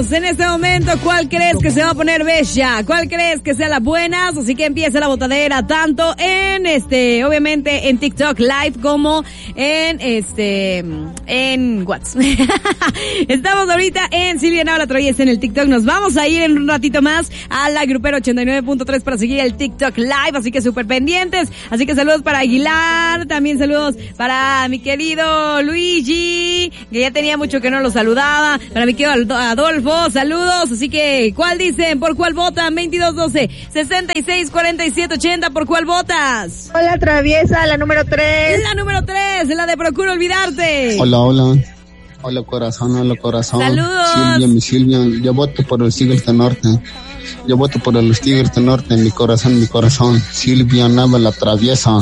Vámonos en este momento. ¿Cuál crees que se va a poner bella? ¿Cuál crees que sea las buenas? Así que empieza la botadera tanto en obviamente en TikTok Live como en WhatsApp. Estamos ahorita en Silvia Nava la Traviesa en el TikTok. Nos vamos a ir en un ratito más a la Grupera 89.3 para seguir el TikTok Live, así que súper pendientes. Así que saludos para Aguilar, también saludos para mi querido Luigi, que ya tenía mucho que no lo saludaba, para mi querido Adolfo, saludos. Así que, ¿cuál dicen? ¿Por cuál votan? 2212-664780, ¿por cuál votas? Hola Traviesa, la número 3. La número 3, la de Procuro Olvidarte. Hola. Hola corazón. Saludos. Silvia, yo voto por los Tigres del Norte. Mi corazón. Silvia Nava la Traviesa.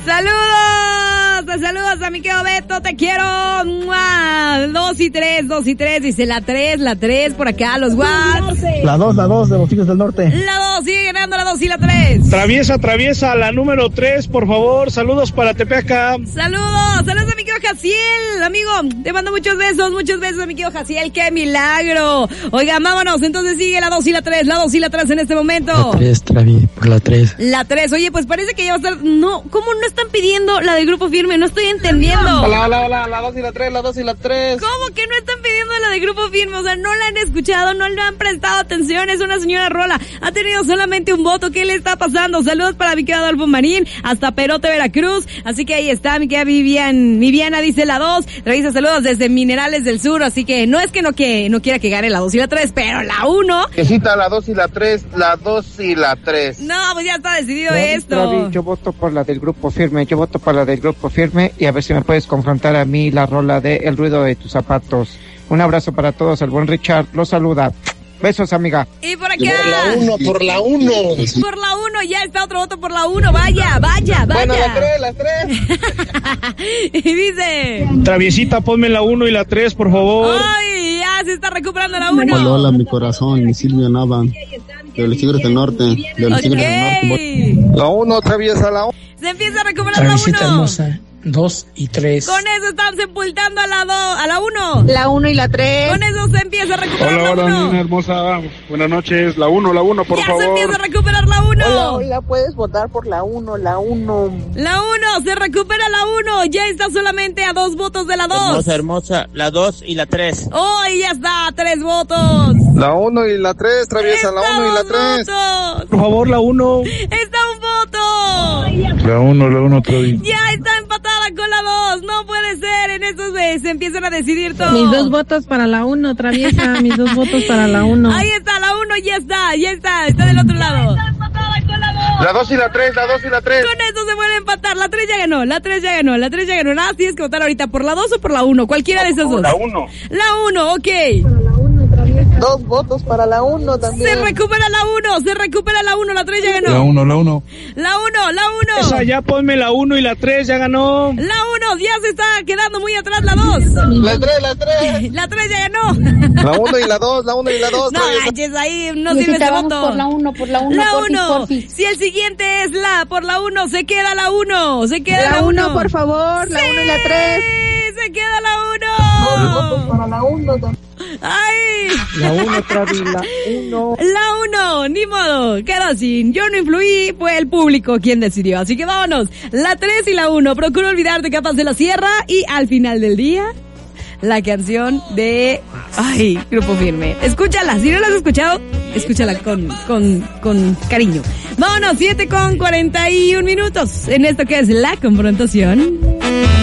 Saludos a mi querido Beto, te quiero. 2 y 3, dice la 3 por acá, los WhatsApp. La 2 de los Tigres del Norte. La 2, sigue ganando la 2 y la 3. Traviesa, la número 3, por favor, saludos para Tepeaca. Saludos a mi querido Jaciel, amigo, te mando muchos besos a mi querido Jaciel, qué milagro. Oiga, vámonos, entonces sigue la 2 y la 3 en este momento. La 3, Travi, por la 3. La 3, oye, pues parece que ya va a estar, no, ¿cómo no están pidiendo la del Grupo Firme? No estoy entendiendo. Hola, la 2 y la 3. ¿Cómo que no están pidiendo la de Grupo Firme? O sea, no la han escuchado, no le han prestado atención, es una señora rola. Ha tenido solamente un voto, ¿qué le está pasando? Saludos para mi querido Adolfo Marín, hasta Perote, Veracruz. Así que ahí está, mi querida Viviana dice la 2. Revisa saludos desde Minerales del Sur, así que no es que no quiera que gane la 2 y la 3, pero la 1. Necesita la 2 y la 3, la 2 y la 3. No, pues ya está decidido esto. Yo voto por la del Grupo Firme, y a ver si me puedes confrontar a mí la rola de El ruido de tus zapatos. Un abrazo para todos, el buen Richard los saluda. Besos, amiga. Y por acá. Por la 1. Por la 1, ya está otro voto por la 1. Vaya. Bueno, la 3. Y dice: Traviesita, ponme la 1 y la 3, por favor. Ay, ya se está recuperando la 1. Hola, mi corazón, mi Silvia Nava. De los Tigres del Norte. La 1, Traviesa, la 1. Se empieza a recuperar la 1. Hermosa. 2 y 3. Con eso están sepultando a la 1. La 1 y la 3. Con eso se empieza a recuperar la 1. Hola, niña hermosa. Buenas noches. La 1, por ya favor. Ya se empieza a recuperar la 1. Hola, puedes votar por la 1. La 1, se recupera la 1. Ya está solamente a 2 votos de la 2. Hermosa. La 2 y la 3. Oh, ya está, 3 votos. La 1 y la 3, Traviesa, la 1 y la 3. Votos. Por favor, la 1. Está un voto. La 1, Travi. Ya está empatada con la 2. No puede ser. En eso se empiezan a decidir todos. Mis 2 votos para la 1, Traviesa. Mis 2 votos para la 1. Ahí está, la 1 ya está. Está del otro lado. La 2 y la 3. Con eso se vuelve a empatar. La 3 ya ganó. Nada, tienes que votar ahorita por la 2 o por la 1. Cualquiera de esas dos. La 1. La 1, ok. 2 votos para la 1 también. Se recupera la 1. La 3 ya ganó. La 1. La 1. Esa, ya ponme la 1 y la 3, ya ganó. La 1, ya se está quedando muy atrás la 2. La 3. La 3 ya ganó. La 1 y la 2. No manches, ahí no sirve ese voto. Por la 1. La 1. Si el siguiente es por la 1, se queda la 1. La 1, por favor. La 1 y la 3. Se queda la 1. Votos para la 1 también. ¡Ay! La 1, Travi, la 1. La 1, ni modo, quedó así. Yo no influí, fue el público quien decidió. Así que vámonos. La 3 y la 1. Procuro olvidarte, capaz de la sierra. Y al final del día, la canción de Grupo Firme. Escúchala, si no la has escuchado, escúchala con cariño. Vámonos, 7:41 en esto que es La Confrontación.